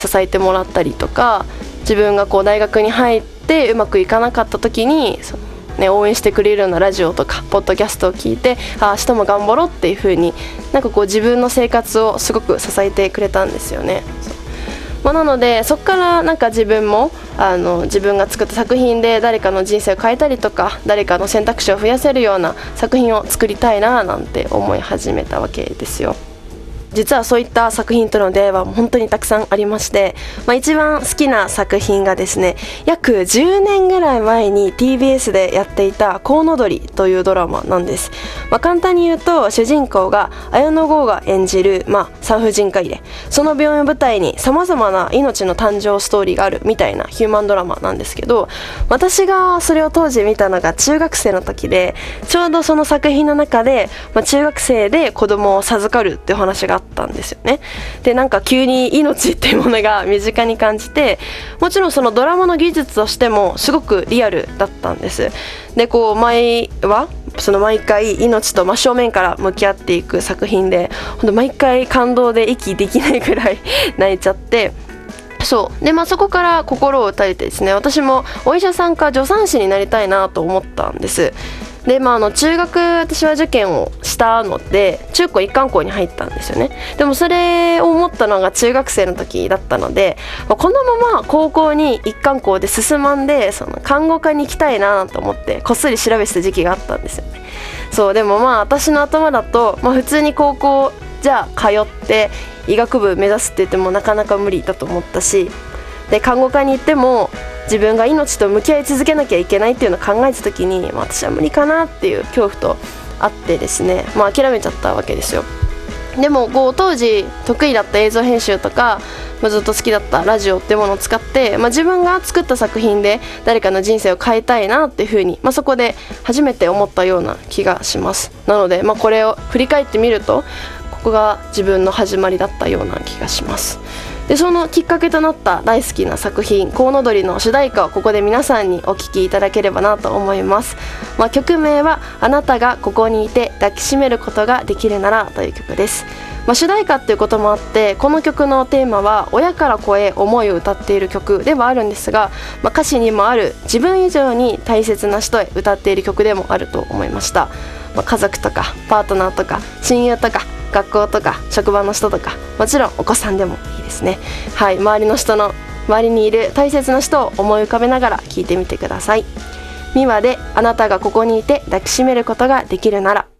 支えてもらったりとか、自分がこう大学に入ってうまくいかなかった時に応援してくれるようなラジオとかポッドキャストを聞いて、明日も頑張ろうっていう風になんかこう自分の生活をすごく支えてくれたんですよね。なのでそこからなんか自分も自分が作った作品で誰かの人生を変えたりとか、誰かの選択肢を増やせるような作品を作りたいななんて思い始めたわけですよ。実はそういった作品との出会いは本当にたくさんありまして、一番好きな作品がですね、約10年ぐらい前に TBS でやっていたコウノドリというドラマなんです。簡単に言うと、主人公が綾野剛が演じる、産婦人科医で、その病院を舞台にさまざまな命の誕生ストーリーがあるみたいなヒューマンドラマなんですけど、私がそれを当時見たのが中学生の時で、ちょうどその作品の中で、中学生で子供を授かるっていう話があったんですよね。で、なんか急に命っていうものが身近に感じて、もちろんそのドラマの技術としてもすごくリアルだったんです。で、こう毎回命と真正面から向き合っていく作品で、本当毎回感動で息できないくらい泣いちゃって、そうで、そこから心を打たれてですね、私もお医者さんか助産師になりたいなと思ったんです。で、中学私は受験をしたので中高一貫校に入ったんですよね。でもそれを思ったのが中学生の時だったので、このまま高校に一貫校で進まんで看護科に行きたいなと思ってこっそり調べてた時期があったんですよね。そうでも私の頭だと、普通に高校じゃあ通って医学部目指すって言ってもなかなか無理だと思ったし、で看護科に行っても自分が命と向き合い続けなきゃいけないっていうのを考えた時に、私は無理かなっていう恐怖とあってですね、諦めちゃったわけですよ。でも当時得意だった映像編集とか、ずっと好きだったラジオっていうものを使って、自分が作った作品で誰かの人生を変えたいなっていう風に、そこで初めて思ったような気がします。なので、これを振り返ってみるとここが自分の始まりだったような気がします。で、そのきっかけとなった大好きな作品コウノドリの主題歌をここで皆さんにお聴きいただければなと思います。曲名はあなたがここにいて抱きしめることができるならという曲です。主題歌っていうこともあって、この曲のテーマは親から子へ思いを歌っている曲ではあるんですが、歌詞にもある自分以上に大切な人へ歌っている曲でもあると思いました。家族とかパートナーとか親友とか学校とか職場の人とか、もちろんお子さんでもいいですね。はい、周りにいる大切な人を思い浮かべながら聴いてみてください。ミワであなたがここにいて抱きしめることができるなら。